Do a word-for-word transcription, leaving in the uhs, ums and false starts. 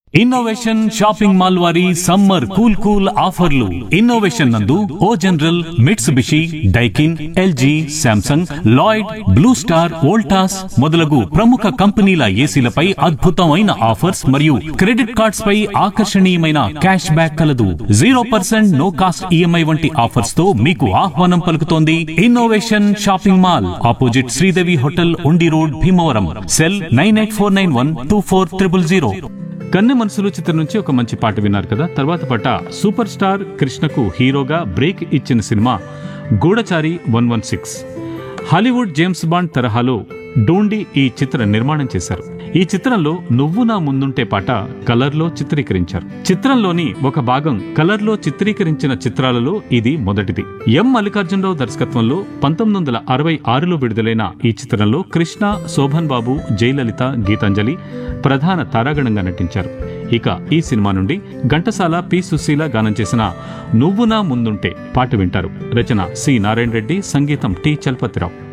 Innovation shopping mall వారి summer cool cool ఆఫర్లు. Innovation నందు ఓ general, Mitsubishi, Daikin, LG, Samsung, Lloyd, blue star, Voltas మొదలగు ప్రముఖ కంపెనీల ఏసీలపై అద్భుతమైన ఆఫర్స్ మరియు క్రెడిట్ కార్డ్స్ పై ఆకర్షణీయమైన క్యాష్ బ్యాక్ కలదు. Zero percent no cost EMI వంటి ఆఫర్స్ తో మీకు ఆహ్వానం పలుకుతోంది innovation shopping mall, opposite Sridevi hotel, ఉండి road, Bhimavaram. Cell nine eight four nine one two four triple zero. కన్నె మనసులు చిత్రం నుంచి ఒక మంచి పాట విన్నారు కదా. తర్వాత పాట సూపర్ స్టార్ కృష్ణకు హీరోగా బ్రేక్ ఇచ్చిన సినిమా గూఢచారి one one six. Hollywood James bond తరహాలో డోండి ఈ చిత్ర నిర్మాణం చేశారు. ఈ చిత్రంలో నువ్వు నా ముందుంటే పాట కలర్లో చిత్రీకరించారు. చిత్రంలోని ఒక భాగం కలర్లో చిత్రీకరించిన చిత్రాలలో ఇది మొదటిది. ఎం మల్లికార్జునరావు దర్శకత్వంలో పంతొమ్మిది వందల అరవై ఆరులో విడుదలైన ఈ చిత్రంలో కృష్ణ, శోభన్ బాబు, జయలలిత, గీతాంజలి ప్రధాన తారాగణంగా నటించారు. ఇక ఈ సినిమా నుండి ఘంటసాల, పి సుశీల గానం చేసిన నువ్వు నా ముందుంటే పాట వింటారు. రచన సి నారాయణ రెడ్డి, సంగీతం టి చలపతిరావు.